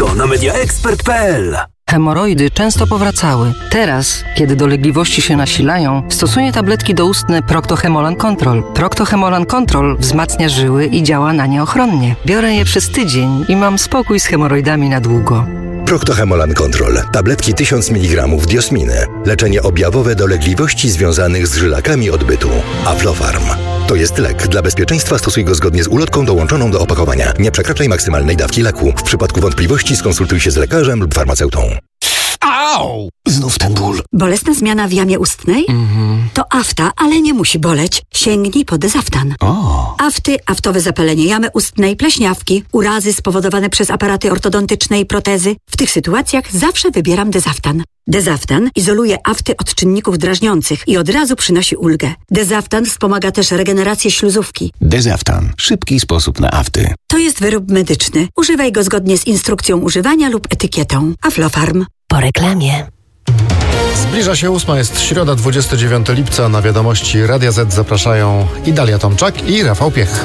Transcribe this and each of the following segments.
Wszystko na mediaexpert.pl. Hemoroidy często powracały. Teraz, kiedy dolegliwości się nasilają, stosuję tabletki doustne Procto-Hemolan Control. Procto-Hemolan Control wzmacnia żyły i działa na nie ochronnie. Biorę je przez tydzień i mam spokój z hemoroidami na długo. Procto-Hemolan Control. Tabletki 1000 mg diosminy. Leczenie objawowe dolegliwości związanych z żylakami odbytu. Aflofarm. To jest lek. Dla bezpieczeństwa stosuj go zgodnie z ulotką dołączoną do opakowania. Nie przekraczaj maksymalnej dawki leku. W przypadku wątpliwości skonsultuj się z lekarzem lub farmaceutą. Au! Znów ten ból. Bolesna zmiana w jamie ustnej? To afta, ale nie musi boleć. Sięgnij po Dezaftan. Afty, aftowe zapalenie jamy ustnej, pleśniawki, urazy spowodowane przez aparaty ortodontyczne i protezy. W tych sytuacjach zawsze wybieram Dezaftan. Dezaftan izoluje afty od czynników drażniących i od razu przynosi ulgę. Dezaftan wspomaga też regenerację śluzówki. Dezaftan. Szybki sposób na afty. To jest wyrób medyczny. Używaj go zgodnie z instrukcją używania lub etykietą. Aflofarm. Po reklamie. Zbliża się 8, jest środa, 29 lipca. Na wiadomości Radia Z zapraszają i Dalia Tomczak i Rafał Piech.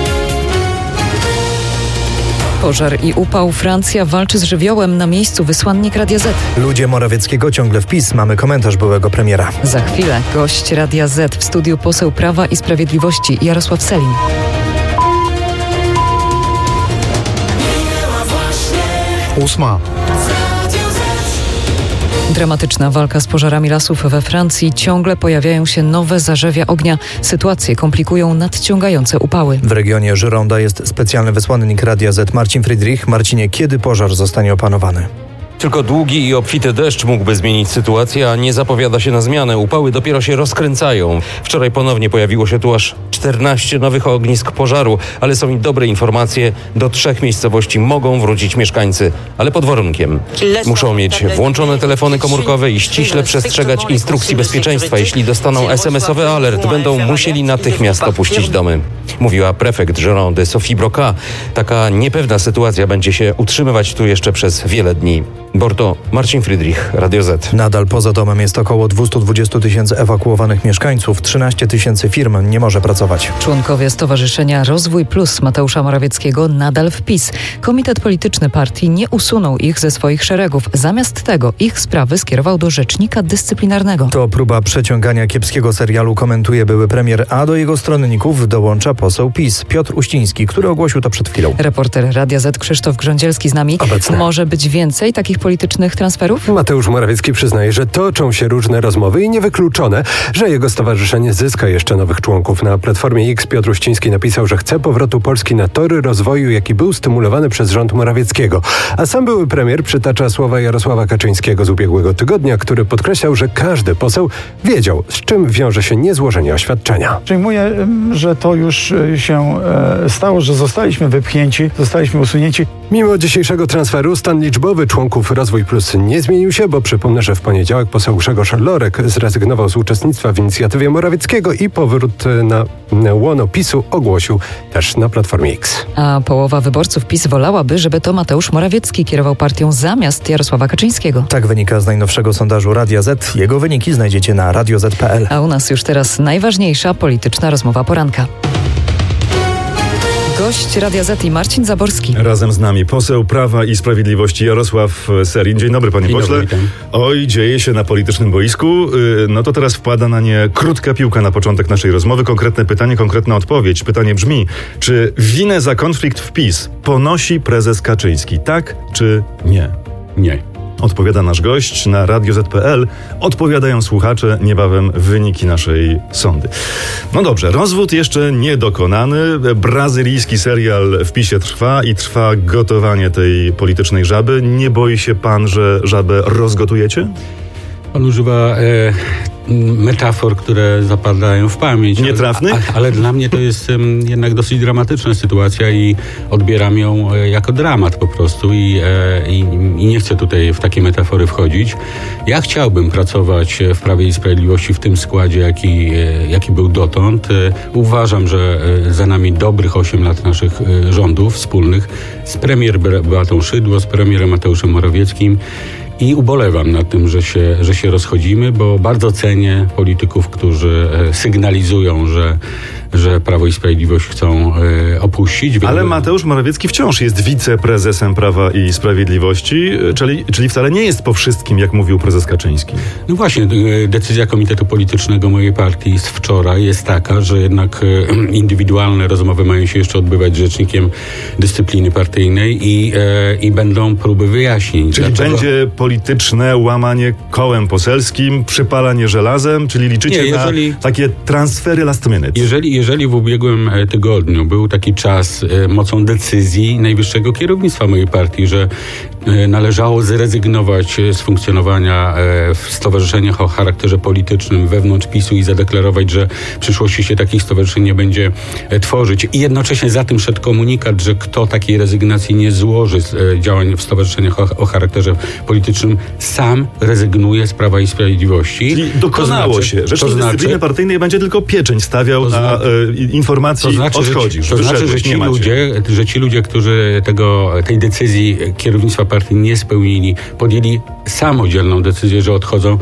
Pożar i upał. Francja walczy z żywiołem. Na miejscu wysłannik Radia Z. Ludzie Morawieckiego ciągle w PiS. Mamy komentarz byłego premiera. Za chwilę gość Radia Z. W studiu poseł Prawa i Sprawiedliwości Jarosław Sellin. Ósma. Dramatyczna walka z pożarami lasów we Francji. Ciągle pojawiają się nowe zarzewia ognia. Sytuację komplikują nadciągające upały. W regionie Gironda jest specjalny wysłannik Radia Z Marcin Friedrich. Marcinie, kiedy pożar zostanie opanowany? Tylko długi i obfity deszcz mógłby zmienić sytuację, a nie zapowiada się na zmianę. Upały dopiero się rozkręcają. Wczoraj ponownie pojawiło się tu aż 14 nowych ognisk pożaru, ale są i dobre informacje. Do 3 miejscowości mogą wrócić mieszkańcy, ale pod warunkiem. Muszą mieć włączone telefony komórkowe i ściśle przestrzegać instrukcji bezpieczeństwa. Jeśli dostaną SMS-owy alert, będą musieli natychmiast opuścić domy. Mówiła prefekt Girondy Sophie Broca. Taka niepewna sytuacja będzie się utrzymywać tu jeszcze przez wiele dni. Borto, Marcin Friedrich, Radio Z. Nadal poza domem jest około 220 000 ewakuowanych mieszkańców. 13 000 firm nie może pracować. Członkowie Stowarzyszenia Rozwój Plus Mateusza Morawieckiego nadal w PiS. Komitet polityczny partii nie usunął ich ze swoich szeregów. Zamiast tego ich sprawy skierował do rzecznika dyscyplinarnego. To próba przeciągania kiepskiego serialu, komentuje były premier, a do jego stronników dołącza poseł PiS Piotr Uściński, który ogłosił to przed chwilą. Reporter Radia Z Krzysztof Grządzielski z nami. Obecne. Może być więcej takich politycznych transferów? Mateusz Morawiecki przyznaje, że toczą się różne rozmowy i niewykluczone, że jego stowarzyszenie zyska jeszcze nowych członków. Na Platformie X Piotr Uściński napisał, że chce powrotu Polski na tory rozwoju, jaki był stymulowany przez rząd Morawieckiego. A sam były premier przytacza słowa Jarosława Kaczyńskiego z ubiegłego tygodnia, który podkreślał, że każdy poseł wiedział, z czym wiąże się niezłożenie oświadczenia. Przyjmuję, że to już się stało, że zostaliśmy wypchnięci, zostaliśmy usunięci. Mimo dzisiejszego transferu stan liczbowy członków Rozwój Plus nie zmienił się, bo przypomnę, że w poniedziałek poseł Grzegorz Lorek zrezygnował z uczestnictwa w inicjatywie Morawieckiego i powrót na łono PiS-u ogłosił też na Platformie X. A połowa wyborców PiS wolałaby, żeby to Mateusz Morawiecki kierował partią zamiast Jarosława Kaczyńskiego. Tak wynika z najnowszego sondażu Radia Z. Jego wyniki znajdziecie na radioz.pl. A u nas już teraz najważniejsza polityczna rozmowa poranka. Gość Radia Z i Marcin Zaborski. Razem z nami poseł Prawa i Sprawiedliwości Jarosław Sellin. Dzień dobry, panie pośle. Oj, dzieje się na politycznym boisku. No to teraz wpada na nie krótka piłka na początek naszej rozmowy. Konkretne pytanie, konkretna odpowiedź. Pytanie brzmi, czy winę za konflikt w PiS ponosi prezes Kaczyński? Tak czy nie? Nie. Odpowiada nasz gość. Na radioz.pl odpowiadają słuchacze. Niebawem wyniki naszej sondy. No dobrze, rozwód jeszcze niedokonany. Brazylijski serial w PiS-ie trwa i trwa gotowanie tej politycznej żaby. Nie boi się pan, że żabę rozgotujecie? Pan używa metafor, które zapadają w pamięć. Nietrafnych? Ale dla mnie to jest jednak dosyć dramatyczna sytuacja i odbieram ją jako dramat po prostu i nie chcę tutaj w takie metafory wchodzić. Ja chciałbym pracować w Prawie i Sprawiedliwości w tym składzie, jaki był dotąd. Uważam, że za nami dobrych 8 lat naszych rządów wspólnych z premier Beatą Szydło, z premierem Mateuszem Morawieckim. I ubolewam nad tym, że się rozchodzimy, bo bardzo cenię polityków, którzy sygnalizują, że Prawo i Sprawiedliwość chcą opuścić. Ale Mateusz Morawiecki wciąż jest wiceprezesem Prawa i Sprawiedliwości, czyli wcale nie jest po wszystkim, jak mówił prezes Kaczyński. No właśnie, decyzja Komitetu Politycznego mojej partii z wczoraj jest taka, że jednak indywidualne rozmowy mają się jeszcze odbywać z rzecznikiem dyscypliny partyjnej i będą próby wyjaśnień. Czyli będzie polityczne łamanie kołem poselskim, przypalanie żelazem, czyli liczycie na takie transfery last minute. Jeżeli w ubiegłym tygodniu był taki czas mocą decyzji najwyższego kierownictwa mojej partii, że należało zrezygnować z funkcjonowania w stowarzyszeniach o charakterze politycznym wewnątrz PiS-u i zadeklarować, że w przyszłości się takich stowarzyszeń nie będzie tworzyć. I jednocześnie za tym szedł komunikat, że kto takiej rezygnacji nie złoży z działań w stowarzyszeniach o charakterze politycznym, sam rezygnuje z Prawa i Sprawiedliwości. Czyli dokonało się. Rzecznik dyscypliny partyjnej będzie tylko pieczęć stawiał na informacji odchodzisz. To znaczy, że ci ludzie, którzy tej decyzji kierownictwa partii nie spełnili, podjęli samodzielną decyzję, że odchodzą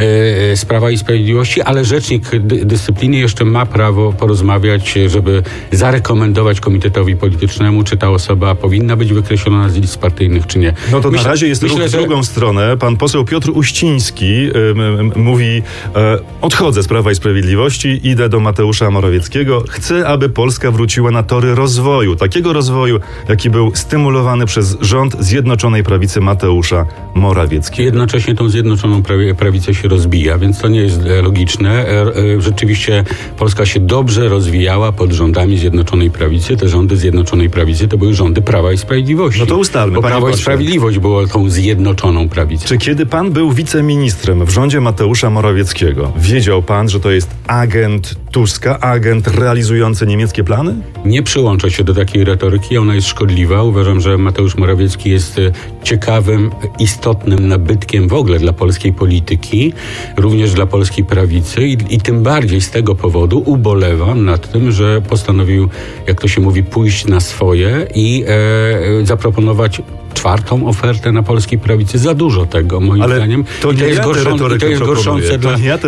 z Prawa i Sprawiedliwości, ale rzecznik dyscypliny jeszcze ma prawo porozmawiać, żeby zarekomendować komitetowi politycznemu, czy ta osoba powinna być wykreślona z list partyjnych, czy nie. No to na razie jest ruch w drugą stronę. Pan poseł Piotr Uściński mówi: odchodzę z Prawa i Sprawiedliwości, idę do Mateusza Morawieckiego. Chcę, aby Polska wróciła na tory rozwoju. Takiego rozwoju, jaki był stymulowany przez rząd Zjednoczonej Prawicy Mateusza Morawieckiego. Jednocześnie tą Zjednoczoną Prawicę się rozbija, więc to nie jest logiczne. Rzeczywiście Polska się dobrze rozwijała pod rządami Zjednoczonej Prawicy. Te rządy Zjednoczonej Prawicy to były rządy Prawa i Sprawiedliwości. No to ustalmy, bo Prawo i Sprawiedliwość było tą Zjednoczoną Prawicą. Czy kiedy pan był wiceministrem w rządzie Mateusza Morawieckiego, wiedział pan, że to jest agent Tuska, agent realizujący niemieckie plany? Nie przyłączę się do takiej retoryki, ona jest szkodliwa. Uważam, że Mateusz Morawiecki jest ciekawym, istotnym nabytkiem w ogóle dla polskiej polityki, również dla polskiej prawicy i tym bardziej z tego powodu ubolewam nad tym, że postanowił, jak to się mówi, pójść na swoje i zaproponować czwartą ofertę na polskiej prawicy. Za dużo tego, moim zdaniem. To nie ja tę retorykę proponuję.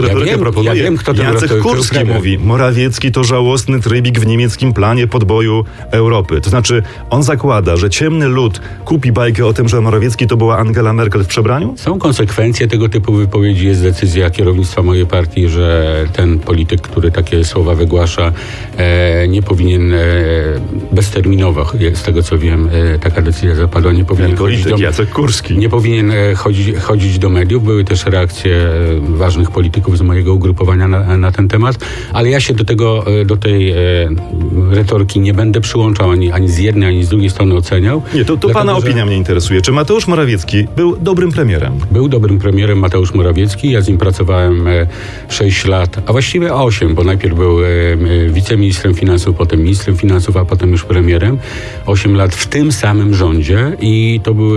Ja wiem, kto tę Jacek Kurski mówi: Morawiecki to żałosny trybik w niemieckim planie podboju Europy. To znaczy, on zakłada, że ciemny lud kupi bajkę o tym, że Morawiecki to była Angela Merkel w przebraniu? Są konsekwencje tego typu wypowiedzi. Jest decyzja kierownictwa mojej partii, że ten polityk, który takie słowa wygłasza, nie powinien bezterminowo, z tego co wiem, taka decyzja zapadła, nie powinien Jacek Kurski. Nie powinien chodzić do mediów. Były też reakcje ważnych polityków z mojego ugrupowania na ten temat, ale ja się do tej retoryki nie będę przyłączał ani z jednej, ani z drugiej strony oceniał. Nie, to pana opinia mnie interesuje. Czy Mateusz Morawiecki był dobrym premierem? Był dobrym premierem Mateusz Morawiecki. Ja z nim pracowałem 6 lat, a właściwie 8, bo najpierw był wiceministrem finansów, potem ministrem finansów, a potem już premierem. 8 lat w tym samym rządzie i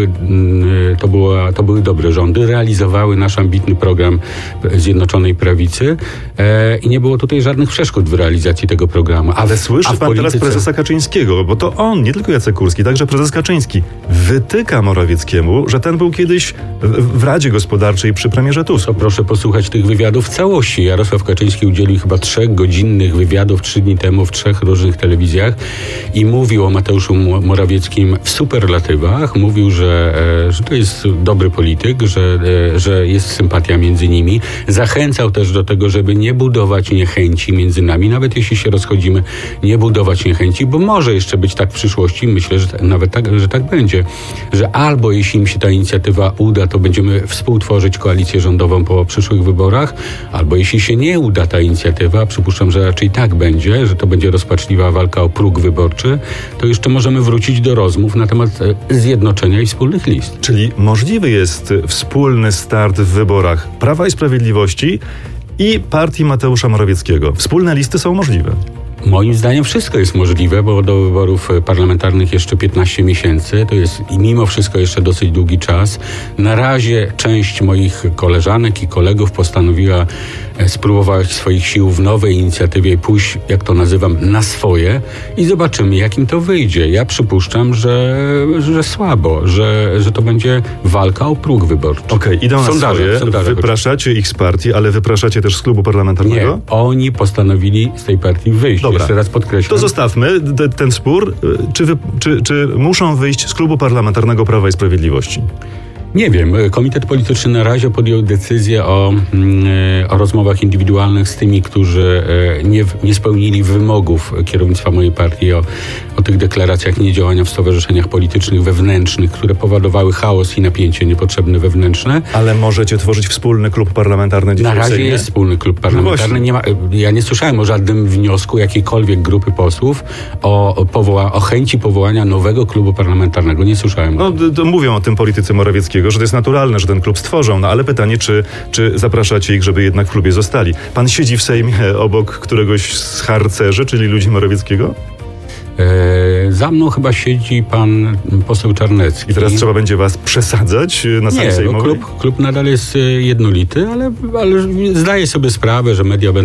to były dobre rządy. Realizowały nasz ambitny program Zjednoczonej Prawicy i nie było tutaj żadnych przeszkód w realizacji tego programu. Ale słyszy pan teraz prezesa Kaczyńskiego, bo to on, nie tylko Jacek Kurski, także prezes Kaczyński wytyka Morawieckiemu, że ten był kiedyś w Radzie Gospodarczej przy premierze Tusku. To proszę posłuchać tych wywiadów w całości. Jarosław Kaczyński udzielił chyba 3-godzinnych wywiadów 3 dni temu w 3 różnych telewizjach i mówił o Mateuszu Morawieckim w superlatywach. Mówił, że to jest dobry polityk, że jest sympatia między nimi. Zachęcał też do tego, żeby nie budować niechęci między nami, nawet jeśli się rozchodzimy, nie budować niechęci, bo może jeszcze być tak w przyszłości, myślę, że nawet tak będzie, że albo jeśli im się ta inicjatywa uda, to będziemy współtworzyć koalicję rządową po przyszłych wyborach, albo jeśli się nie uda ta inicjatywa, przypuszczam, że raczej tak będzie, że to będzie rozpaczliwa walka o próg wyborczy, to jeszcze możemy wrócić do rozmów na temat zjednoczenia i wspólnych list. Czyli możliwy jest wspólny start w wyborach Prawa i Sprawiedliwości i partii Mateusza Morawieckiego. Wspólne listy są możliwe. Moim zdaniem wszystko jest możliwe, bo do wyborów parlamentarnych jeszcze 15 miesięcy. To jest i mimo wszystko jeszcze dosyć długi czas. Na razie część moich koleżanek i kolegów postanowiła spróbować swoich sił w nowej inicjatywie i pójść, jak to nazywam, na swoje i zobaczymy, jak im to wyjdzie. Ja przypuszczam, że słabo, że to będzie walka o próg wyborczy. Okej, idą na swoje. Wypraszacie ich z partii, ale wypraszacie też z klubu parlamentarnego? Nie, oni postanowili z tej partii wyjść. Dobrze. Jeszcze raz podkreślam. To zostawmy ten spór. Czy muszą wyjść z klubu parlamentarnego Prawa i Sprawiedliwości? Nie wiem. Komitet polityczny na razie podjął decyzję o rozmowach indywidualnych z tymi, którzy nie spełnili wymogów kierownictwa mojej partii o tych deklaracjach niedziałania w stowarzyszeniach politycznych wewnętrznych, które powodowały chaos i napięcie niepotrzebne wewnętrzne. Ale możecie tworzyć wspólny klub parlamentarny dzisiaj? Na razie jest wspólny klub parlamentarny. Ja nie słyszałem o żadnym wniosku jakiejkolwiek grupy posłów o chęci powołania nowego klubu parlamentarnego. Nie słyszałem. To mówią o tym politycy Morawieckiego, że to jest naturalne, że ten klub stworzą, ale pytanie, czy zapraszacie ich, żeby jednak w klubie zostali. Pan siedzi w Sejmie obok któregoś z harcerzy, czyli ludzi Morawieckiego? Za mną chyba siedzi pan poseł Czarnecki. I teraz trzeba będzie was przesadzać na sali sejmowej? Nie, klub nadal jest jednolity, ale zdaję sobie sprawę, że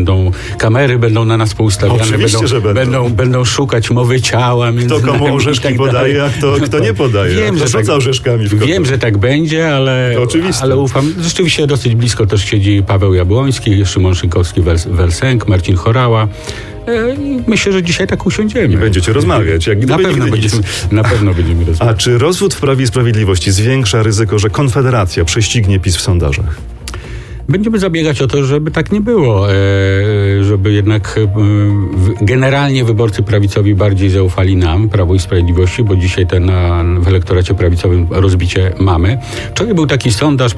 kamery będą na nas poustawiane. Oczywiście, że będą szukać mowy ciała. Kto komu orzeszki podaje, a kto nie podaje. Rzuca orzeszkami w kotę. Wiem, że tak będzie, ale ufam. Rzeczywiście dosyć blisko też siedzi Paweł Jabłoński, Szymon Szykowski-Welsenk, Marcin Chorała. I myślę, że dzisiaj tak usiądziemy. I będziecie rozmawiać. Na pewno będziemy rozmawiać. A czy rozwód w Prawie i Sprawiedliwości zwiększa ryzyko, że Konfederacja prześcignie PiS w sondażach? Będziemy zabiegać o to, żeby tak nie było, żeby jednak generalnie wyborcy prawicowi bardziej zaufali nam, Prawo i Sprawiedliwości, bo dzisiaj w elektoracie prawicowym rozbicie mamy. Wczoraj był taki sondaż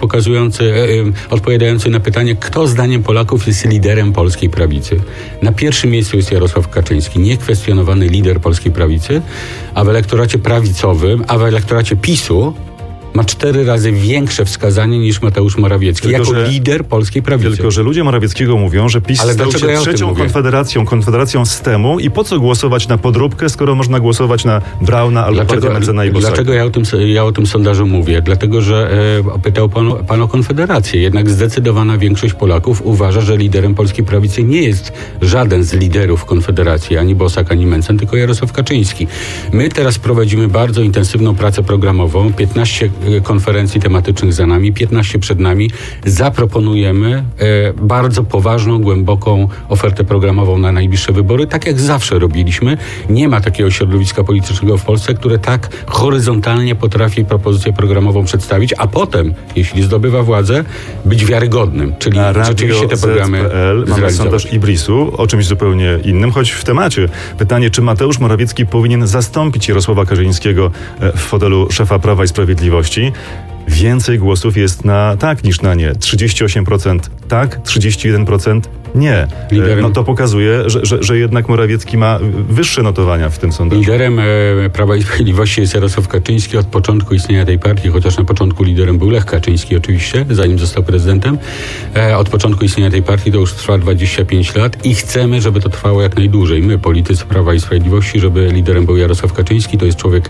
odpowiadający na pytanie, kto zdaniem Polaków jest liderem polskiej prawicy. Na pierwszym miejscu jest Jarosław Kaczyński, niekwestionowany lider polskiej prawicy, a w elektoracie prawicowym, a w elektoracie PiS-u ma 4 razy większe wskazanie niż Mateusz Morawiecki, lider polskiej prawicy. Tylko że ludzie Morawieckiego mówią, że PiS stał się trzecią konfederacją systemu i po co głosować na Podróbkę, skoro można głosować na Brauna albo partię Mencena i Bosaka? Dlaczego ja o tym sondażu mówię? Dlatego, że pytał pan o Konfederację. Jednak zdecydowana większość Polaków uważa, że liderem polskiej prawicy nie jest żaden z liderów Konfederacji, ani Bosak, ani Mencen, tylko Jarosław Kaczyński. My teraz prowadzimy bardzo intensywną pracę programową, 15 konferencji tematycznych za nami, 15 przed nami. Zaproponujemy bardzo poważną, głęboką ofertę programową na najbliższe wybory, tak jak zawsze robiliśmy. Nie ma takiego środowiska politycznego w Polsce, które tak horyzontalnie potrafi propozycję programową przedstawić, a potem, jeśli zdobywa władzę, być wiarygodnym. Czyli rzeczywiście te programy mamy sondaż Ibrisu o czymś zupełnie innym, choć w temacie. Pytanie, czy Mateusz Morawiecki powinien zastąpić Jarosława Kaczyńskiego w fotelu szefa Prawa i Sprawiedliwości? Więcej głosów jest na tak niż na nie. 38% tak, 31% nie. To pokazuje, że jednak Morawiecki ma wyższe notowania w tym sondażu. Liderem Prawa i Sprawiedliwości jest Jarosław Kaczyński od początku istnienia tej partii, chociaż na początku liderem był Lech Kaczyński oczywiście, zanim został prezydentem. Od początku istnienia tej partii to już trwa 25 lat i chcemy, żeby to trwało jak najdłużej. My, politycy Prawa i Sprawiedliwości, żeby liderem był Jarosław Kaczyński. To jest człowiek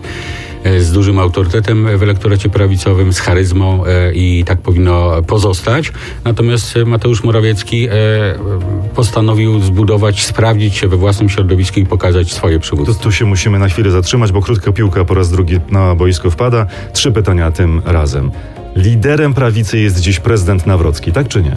z dużym autorytetem w elektoracie prawicowym, z charyzmą i tak powinno pozostać. Natomiast Mateusz Morawiecki postanowił sprawdzić się we własnym środowisku i pokazać swoje przywództwo. Tu się musimy na chwilę zatrzymać, bo krótka piłka po raz drugi na boisko wpada. 3 pytania tym razem. Liderem prawicy jest dziś prezydent Nawrocki, tak czy nie?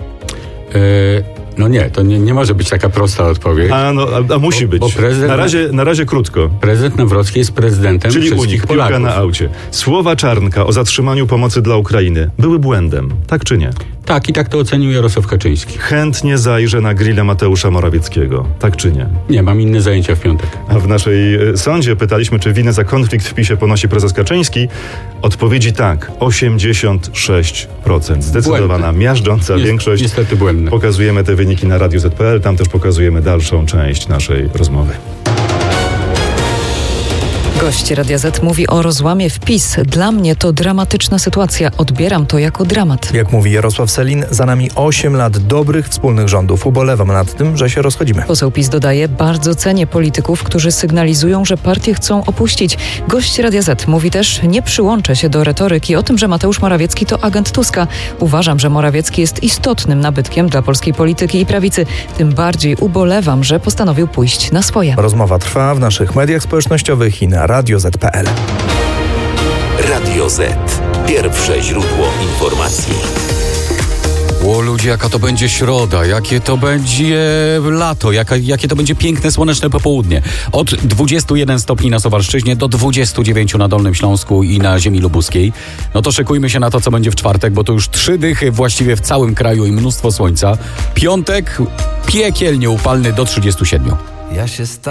No nie, to nie może być taka prosta odpowiedź. A musi być. Bo na razie krótko. Prezydent Nawrocki jest prezydentem wszystkich Unik, Polaków. Piłka na aucie. Słowa Czarnka o zatrzymaniu pomocy dla Ukrainy były błędem, tak czy nie? Tak, i tak to ocenił Jarosław Kaczyński. Chętnie zajrzę na grille Mateusza Morawieckiego, tak czy nie? Nie, mam inne zajęcia w piątek. A w naszej sądzie pytaliśmy, czy winę za konflikt w PiS-ie ponosi prezes Kaczyński. Odpowiedzi tak, 86%. Zdecydowana, miażdżąca większość. Niestety błędne. Pokazujemy te wyniki na Radio Z.pl, tam też pokazujemy dalszą część naszej rozmowy. Gość Radia Z mówi o rozłamie w PiS. Dla mnie to dramatyczna sytuacja. Odbieram to jako dramat. Jak mówi Jarosław Sellin, za nami 8 lat dobrych wspólnych rządów. Ubolewam nad tym, że się rozchodzimy. Poseł PiS dodaje, bardzo cenię polityków, którzy sygnalizują, że partię chcą opuścić. Gość Radia Z mówi też, nie przyłączę się do retoryki o tym, że Mateusz Morawiecki to agent Tuska. Uważam, że Morawiecki jest istotnym nabytkiem dla polskiej polityki i prawicy. Tym bardziej ubolewam, że postanowił pójść na swoje. Rozmowa trwa w naszych mediach społecznościowych i na Radio Z.pl. Radio Z. Pierwsze źródło informacji. O ludzie, jaka to będzie środa, jakie to będzie lato, jakie to będzie piękne, słoneczne popołudnie. Od 21 stopni na Suwalszczyźnie do 29 na Dolnym Śląsku i na ziemi lubuskiej. No to szykujmy się na to, co będzie w czwartek, bo to już 3 dychy właściwie w całym kraju i mnóstwo słońca. Piątek piekielnie upalny do 37.